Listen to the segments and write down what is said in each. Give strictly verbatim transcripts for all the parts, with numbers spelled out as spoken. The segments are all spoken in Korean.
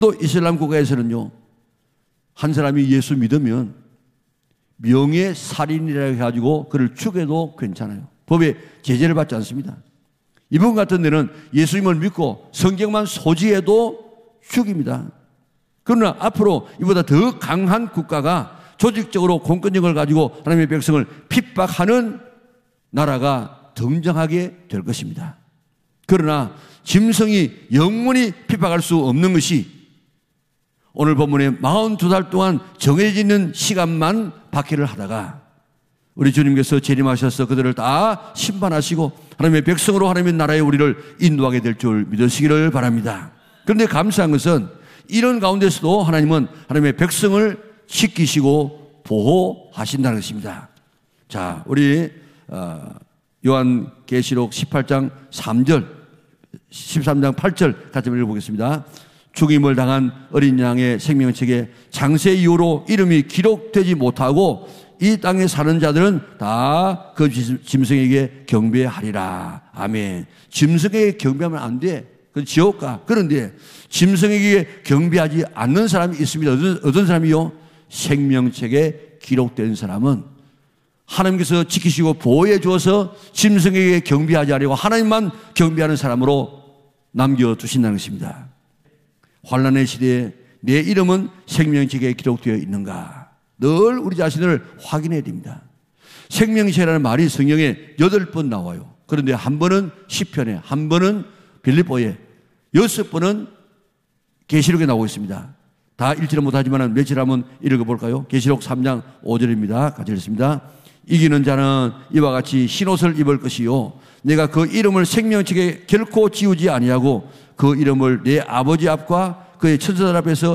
또 이슬람 국가에서는요, 한 사람이 예수 믿으면 명예살인이라 해가지고 그를 죽여도 괜찮아요. 법에 제재를 받지 않습니다. 이분 같은 데는 예수님을 믿고 성경만 소지해도 죽입니다. 그러나 앞으로 이보다 더 강한 국가가 조직적으로 공권력을 가지고 하나님의 백성을 핍박하는 나라가 등장하게 될 것입니다. 그러나 짐승이 영원히 핍박할 수 없는 것이 오늘 본문에 사십이 달 동안 정해지는 시간만 박해를 하다가 우리 주님께서 재림하셔서 그들을 다 심판하시고 하나님의 백성으로 하나님의 나라에 우리를 인도하게 될 줄 믿으시기를 바랍니다. 그런데 감사한 것은 이런 가운데서도 하나님은 하나님의 백성을 지키시고 보호하신다는 것입니다. 자, 우리 요한계시록 십팔 장 삼 절, 십삼 장 팔 절 같이 읽어보겠습니다. 죽임을 당한 어린 양의 생명책에 장세 이후로 이름이 기록되지 못하고 이 땅에 사는 자들은 다 그 짐승에게 경배하리라. 아멘. 짐승에게 경배하면 안 돼. 그건 지옥 가. 그런데 짐승에게 경배하지 않는 사람이 있습니다. 어떤, 어떤 사람이요? 생명책에 기록된 사람은 하나님께서 지키시고 보호해 주어서 짐승에게 경배하지 않으려고 하나님만 경배하는 사람으로 남겨두신다는 것입니다. 환난의 시대에 내 이름은 생명책에 기록되어 있는가? 늘 우리 자신을 확인해야 됩니다. 생명책이라는 말이 성경에 여덟 번 나와요. 그런데 한 번은 시편에, 한 번은 빌립보에, 여섯 번은 계시록에 나오고 있습니다. 다 읽지는 못하지만 며칠 한번 읽어볼까요? 계시록 삼 장 오 절입니다. 같이 읽습니다. 이기는 자는 이와 같이 흰옷을 입을 것이요 내가 그 이름을 생명책에 결코 지우지 아니하고 그 이름을 내 아버지 앞과 그의 천사들 앞에서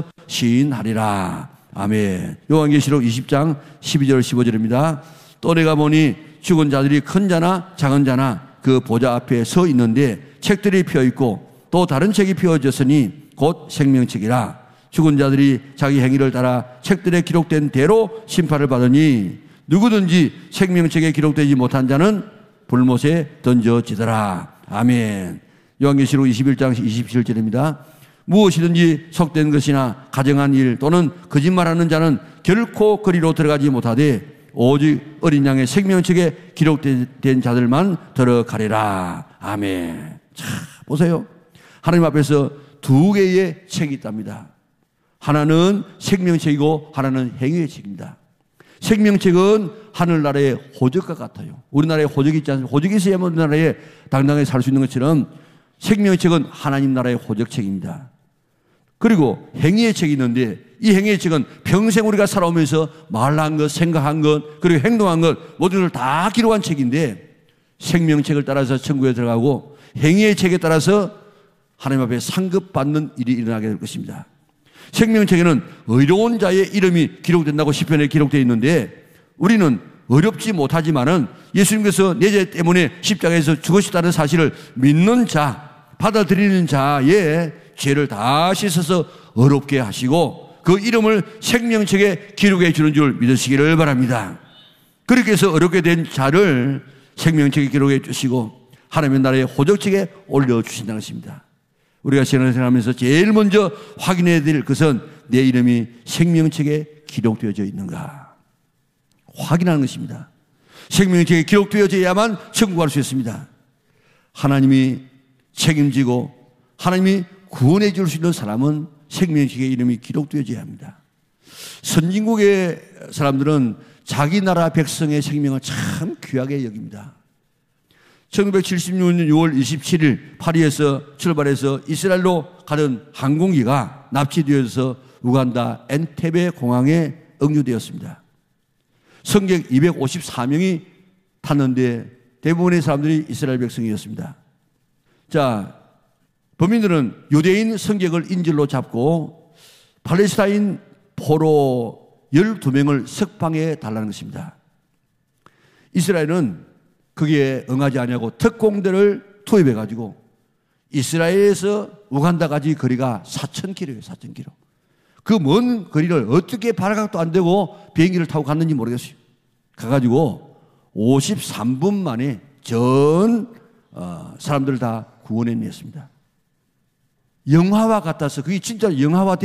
시인하리라. 아멘. 요한계시록 이십 장 십이 절 십오 절입니다. 또 내가 보니 죽은 자들이 큰 자나 작은 자나 그 보좌 앞에 서 있는데 책들이 펴 있고 또 다른 책이 펴져서니 곧 생명책이라. 죽은 자들이 자기 행위를 따라 책들에 기록된 대로 심판을 받으니 누구든지 생명책에 기록되지 못한 자는 불못에 던져지더라. 아멘. 요한계시록 이십일 장 이십칠 절입니다. 무엇이든지 속된 것이나 가정한 일 또는 거짓말하는 자는 결코 그리로 들어가지 못하되 오직 어린 양의 생명책에 기록된 자들만 들어가리라. 아멘. 자, 보세요. 하나님 앞에서 두 개의 책이 있답니다. 하나는 생명책이고 하나는 행위의 책입니다. 생명책은 하늘나라의 호적과 같아요. 우리나라에 호적이 있지 않습니까? 호적이 있어야만 우리나라에 당당하게 살 수 있는 것처럼 생명책은 하나님 나라의 호적책입니다. 그리고 행위의 책이 있는데 이 행위의 책은 평생 우리가 살아오면서 말한 것, 생각한 것, 그리고 행동한 것 모든 걸 다 기록한 책인데 생명책을 따라서 천국에 들어가고 행위의 책에 따라서 하나님 앞에 상급받는 일이 일어나게 될 것입니다. 생명책에는 의로운 자의 이름이 기록된다고 시편에 기록되어 있는데 우리는 어렵지 못하지만은 예수님께서 내 죄 때문에 십자가에서 죽으셨다는 사실을 믿는 자, 받아들이는 자의 죄를 다 씻어서 어렵게 하시고 그 이름을 생명책에 기록해 주는 줄 믿으시기를 바랍니다. 그렇게 해서 어렵게 된 자를 생명책에 기록해 주시고 하나님의 나라의 호적책에 올려주신다는 것입니다. 우리가 신앙생활하면서 제일 먼저 확인해야 될 것은 내 이름이 생명책에 기록되어져 있는가 확인하는 것입니다. 생명책에 기록되어져야만 천국 갈 수 있습니다. 하나님이 책임지고 하나님이 구원해 줄 수 있는 사람은 생명책에 이름이 기록되어져야 합니다. 선진국의 사람들은 자기 나라 백성의 생명을 참 귀하게 여깁니다. 천구백칠십육 년 유월 이십칠일 파리에서 출발해서 이스라엘로 가던 항공기가 납치되어서 우간다 엔테베 공항에 억류되었습니다. 승객 이백오십사 명이 탔는데 대부분의 사람들이 이스라엘 백성이었습니다. 자, 범인들은 유대인 승객을 인질로 잡고 팔레스타인 포로 열두 명을 석방해 달라는 것입니다. 이스라엘은 거기에 응하지 않냐고 특공대를 투입해가지고 이스라엘에서 우간다까지 거리가 사천 킬로미터예요. 사천 킬로미터. 그 먼 거리를 어떻게 발각도 안 되고 비행기를 타고 갔는지 모르겠어요. 가가지고 오십삼 분 만에 전 어, 사람들을 다 구원해냈습니다. 영화와 같아서 그게 진짜 영화화